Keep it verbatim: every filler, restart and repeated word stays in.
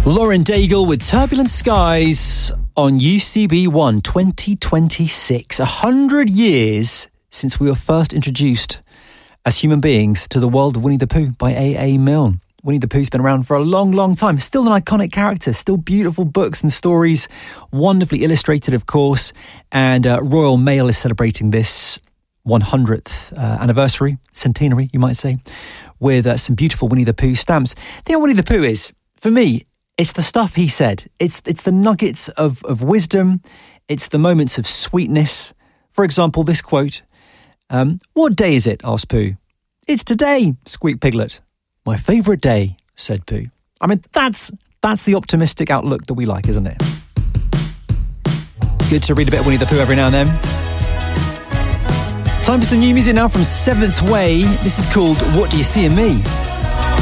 Lauren Daigle with Turbulent Skies on U C B one twenty twenty-six. A hundred years since we were first introduced as human beings to the world of Winnie the Pooh by A A Milne. Winnie the Pooh's been around for a long, long time. Still an iconic character, still beautiful books and stories, wonderfully illustrated, of course. And uh, Royal Mail is celebrating this one hundredth uh, anniversary, centenary, you might say, with uh, some beautiful Winnie the Pooh stamps. The thing Winnie the Pooh is, for me, it's the stuff he said. It's it's the nuggets of, of wisdom. It's the moments of sweetness. For example, this quote, um, what day is it, asked Pooh. It's today, squeaked Piglet. My favourite day, said Pooh. I mean, that's that's the optimistic outlook that we like, isn't it? Good to read a bit of Winnie the Pooh every now and then. Time for some new music now from Seventh Way. This is called What Do You See in Me?